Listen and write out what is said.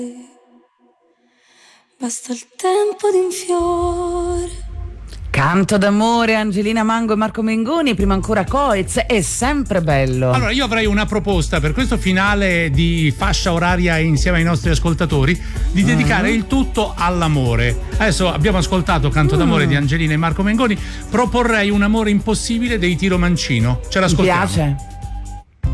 Basta il tempo di un fiore. Canto d'amore, Angelina Mango e Marco Mengoni, prima ancora Coez, è sempre bello. Allora io avrei una proposta per questo finale di fascia oraria insieme ai nostri ascoltatori, di dedicare il tutto all'amore. Adesso abbiamo ascoltato Canto d'amore di Angelina e Marco Mengoni, proporrei Un amore impossibile dei Tiro Mancino. Ce l'ascoltiamo. Mi piace.